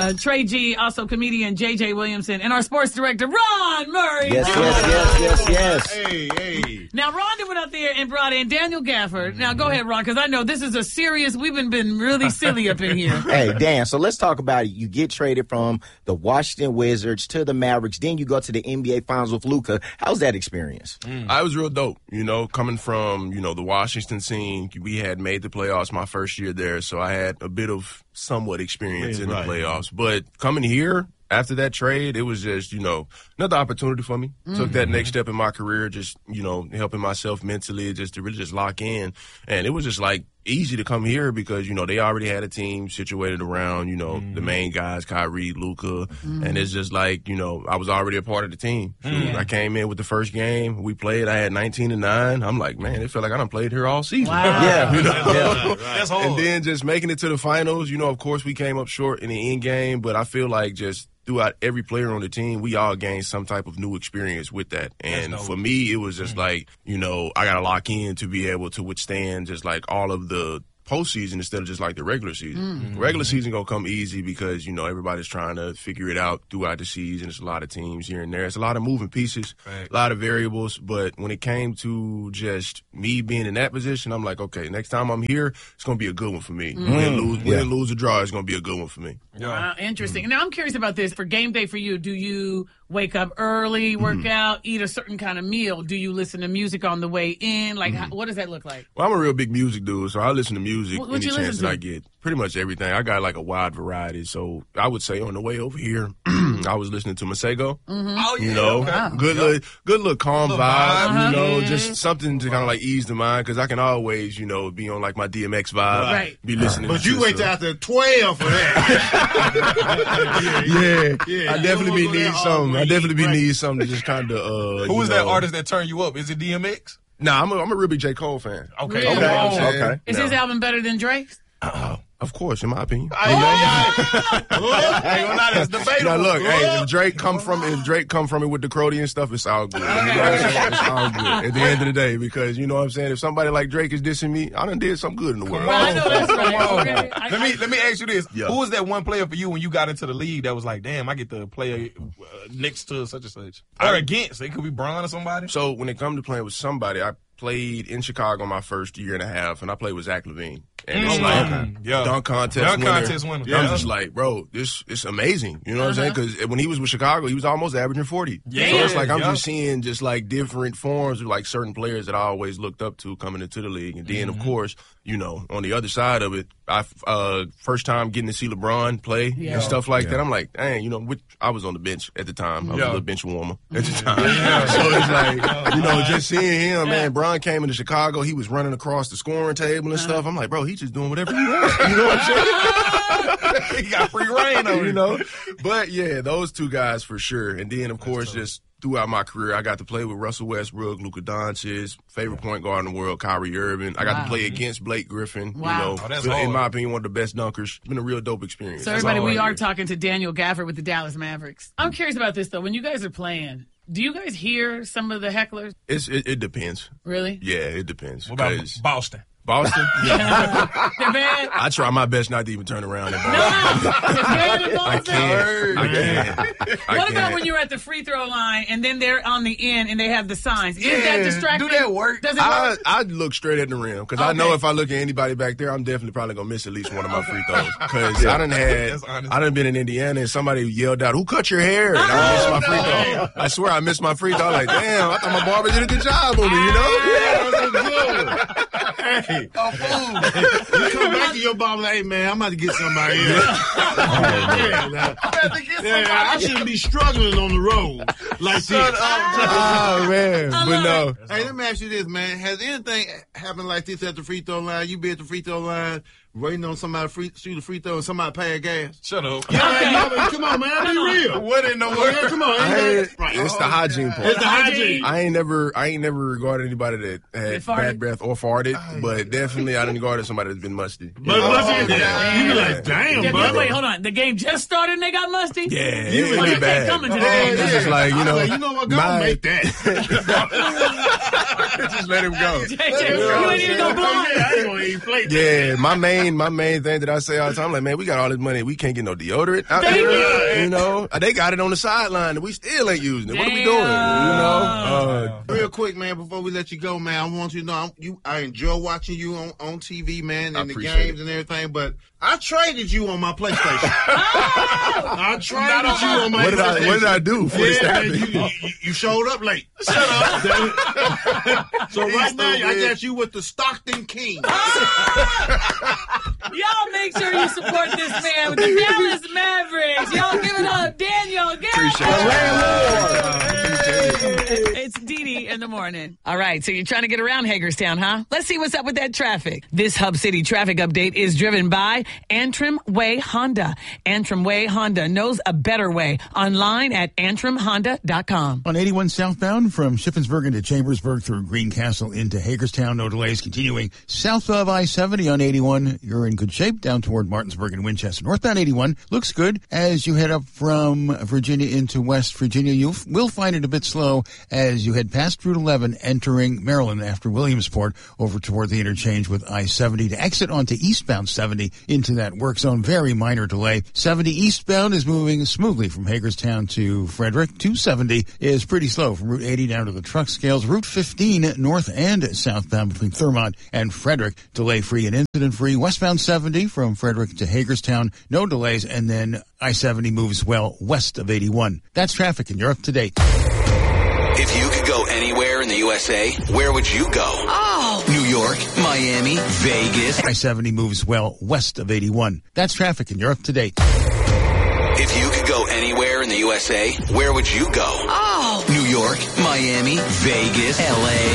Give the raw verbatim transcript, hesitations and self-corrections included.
Uh, Trey G, also comedian J J Williamson, and our sports director, Ron Murray. Yes, yes, yes, yes, yes. Hey, hey. Now, Ron went out there and brought in Daniel Gafford. Now, go ahead, Ron, because I know this is a serious, we've been, been really silly up in here. Hey, Dan, so let's talk about it. You get traded from the Washington Wizards to the Mavericks. Then you go to the N B A Finals with Luka. How's that experience? Mm. I was real dope, you know, coming from, you know, the Washington scene. We had made the playoffs my first year there, so I had a bit of somewhat experience yeah, in right. the playoffs. But coming here, after that trade, it was just, you know, another opportunity for me. Mm-hmm. Took that next step in my career, just, you know, helping myself mentally, just to really just lock in. And it was just like easy to come here because, you know, they already had a team situated around, you know, mm-hmm. the main guys, Kyrie, Luka. Mm-hmm. And it's just like, you know, I was already a part of the team. So mm-hmm. I came in with the first game. We played. I had nineteen and nine. I'm like, man, it felt like I done played here all season. Wow. Yeah. You know? yeah. Right. That's hard. And then just making it to the finals, you know, of course we came up short in the end game, but I feel like just throughout every player on the team, we all gained some type of new experience with that. And for me, it was just mm-hmm. like, you know, I got to lock in to be able to withstand just like all of the postseason instead of just like the regular season. Mm-hmm. Regular season gonna come easy because, you know, everybody's trying to figure it out throughout the season. It's a lot of teams here and there. It's a lot of moving pieces, right. a lot of variables. But when it came to just me being in that position, I'm like, okay, next time I'm here, it's gonna be a good one for me. Mm-hmm. Win, lose, yeah. win, lose, or draw, it's gonna be a good one for me. Yeah. Wow, interesting. Mm-hmm. Now I'm curious about this. For game day for you, do you wake up early, work mm-hmm. out, eat a certain kind of meal? Do you listen to music on the way in? Like, mm-hmm. how, what does that look like? Well, I'm a real big music dude, so I listen to music what, any chance that I get. Pretty much everything. I got like a wide variety. So I would say on the way over here, I was listening to Masego. Mm-hmm. Oh, yeah. You know, okay. good yep. little, good little calm little vibe, vibe, you know, mm-hmm. just something to kind of like ease the mind because I can always, you know, be on like my D M X vibe. Right. Be listening But to you wait till after twelve for that. yeah, yeah. I definitely be need something. I definitely be right. need something to just kind of, uh, Who is know. that artist that turned you up? Is it D M X? Nah, I'm a, I'm a real big J. Cole fan. Okay. Really? Okay. Okay. okay. Is no. his album better than Drake's? Uh, of course, in my opinion. Hey, hey, hey. That's debatable. Now look, hey, if Drake come from if Drake come from it with the Crody and stuff, it's all good. You know what I'm saying? It's all good at the end of the day because you know what I'm saying. If somebody like Drake is dissing me, I done did something good in the world. Well, I know that's right. Okay. I, Let me let me ask you this: Yeah. Who was that one player for you when you got into the league that was like, damn, I get to play uh, next to such and such, or I, against? It could be Bron or somebody. So when it comes to playing with somebody, I played in Chicago my first year and a half, and I played with Zach LaVine. And it's Mm, like okay. yeah. dunk contest Dunk winner. contest winner. I'm Yeah. just like, bro, this it's amazing. You know what Uh-huh. I'm saying? Because when he was with Chicago, he was almost averaging forty. Yeah. So it's like I'm Yeah. just seeing just like different forms of like certain players that I always looked up to coming into the league. And then, Mm-hmm. of course, you know, on the other side of it, I uh, first time getting to see LeBron play Yeah. and stuff like that. I'm like, dang, you know, which, I was on the bench at the time. I was Yeah. a little bench warmer at the time. So it's like, you know, just seeing him, man. Bron came into Chicago. He was running across the scoring table and stuff. I'm like, bro, he's just doing whatever he wants. You know what I'm saying? He got free reign over You know? But, yeah, those two guys for sure. And then, of course, just throughout my career, I got to play with Russell Westbrook, Luka Doncic, favorite point guard in the world, Kyrie Irving. I got Wow. to play against Blake Griffin. Wow. You know, Oh, that's in hard. my opinion, one of the best dunkers. It's been a real dope experience. So That's everybody, all we right are here. talking to Daniel Gafford with the Dallas Mavericks. I'm curious about this though. When you guys are playing, do you guys hear some of the hecklers? It's, it, it depends. Really? Yeah, it depends. What about 'Cause Boston? Boston? They're bad. I try my best not to even turn around and No, ball. it's bad in I Boston. can't. I can't. I What about can't. when you're at the free throw line and then they're on the end and they have the signs? Is that Yeah, distracting? do that work? Does it I work? I look straight at the rim because I Okay. know if I look at anybody back there, I'm definitely probably gonna miss at least one of my free throws. Because I done had, That's honest. I done been in Indiana and somebody yelled out, "Who cut your hair?" And I missed my free throw. I swear I missed my free throw. I'm like, damn, I thought my barber did a good job on me, you know? Hey, you come back to your barber like, hey, man, I'm about to get somebody else. yeah, now, yeah, I shouldn't be struggling on the road like this. Oh man, but no. Hey, let me ask you this, man. Has anything happened like this at the free throw line? You be at the free throw line waiting on somebody to free, shoot a free throw and somebody pay a gas? Shut up. Yeah, man, yeah, man, come on, man. Be real. What in the Yeah, world? come on. I Ain't ain't, that, right. it's the hygiene part. It's the hygiene. I ain't never, I ain't never regarded anybody that had farted? bad breath or farted, but definitely I didn't regard somebody that's been musty. But what's in there? damn. You be like, damn, Yeah, brother. wait, hold on. The game just started and they got musty? Yeah, You it, really it be can't bad. come into the Oh, game. It's just like, you I know, was like, you know what? Go my- make that. just let him go. J J, you ain't even gonna blow Yeah, I ain't gonna even play that. Yeah, my main main my main thing that I say all the time, I'm like, man, we got all this money, we can't get no deodorant out Thank there. you. You know, they got it on the sideline, and we still ain't using it. What are we doing? You know, uh, real quick, man, before we let you go, man, I want you to know I'm, you. I enjoy watching you on, on T V, man, and the games it. and everything. But I traded you on my PlayStation. I traded you on my what did PlayStation. I what did I do for this to Yeah, happen? you, you, you showed up late. Shut up. So right now, I got you with the Stockton Kings. Y'all make sure you support this man with the Dallas Mavericks. Y'all give it up, Daniel. Give it up. It's Dee Dee in the morning. All right, so you're trying to get around Hagerstown, huh? Let's see what's up with that traffic. This Hub City traffic update is driven by Antrim Way Honda. Antrim Way Honda knows a better way. Online at antrim honda dot com. On eighty-one southbound from Shippensburg into Chambersburg through Greencastle into Hagerstown, no delays. Continuing south of I seventy on eighty-one, you're in good shape down toward Martinsburg and Winchester. Northbound eighty-one looks good as you head up from Virginia into West Virginia. You will find it a bit slow as you head past Route eleven entering Maryland after Williamsport over toward the interchange with I seventy to exit onto eastbound seventy into that work zone. Very minor delay. seventy eastbound is moving smoothly from Hagerstown to Frederick. two seventy is pretty slow from Route eighty down to the truck scales. Route fifteen north and southbound between Thurmont and Frederick, delay free and incident free. Westbound seventy from Frederick to Hagerstown, no delays, and then I seventy moves well west of eighty-one. That's traffic, and you're up to date. If you could go anywhere in the U S A, where would you go? Oh. New York, Miami, Vegas. I seventy moves well west of eighty-one. That's traffic, and you're up to date. If you could go anywhere in the U S A, where would you go? Oh. New York, Miami, Vegas, L A.